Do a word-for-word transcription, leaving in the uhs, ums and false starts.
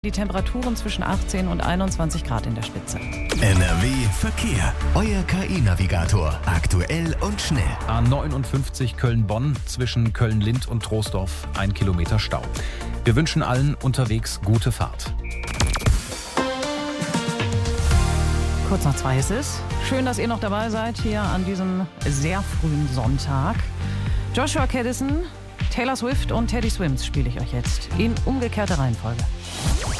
Die Temperaturen zwischen achtzehn und einundzwanzig Grad in der Spitze. N R W Verkehr. Euer K I-Navigator. Aktuell und schnell. A neunundfünfzig Köln-Bonn zwischen Köln-Lind und Troisdorf. Ein Kilometer Stau. Wir wünschen allen unterwegs gute Fahrt. Kurz nach zwei ist es. Schön, dass ihr noch dabei seid hier an diesem sehr frühen Sonntag. Joshua Caddison, Taylor Swift und Teddy Swims spiele ich euch jetzt in umgekehrter Reihenfolge.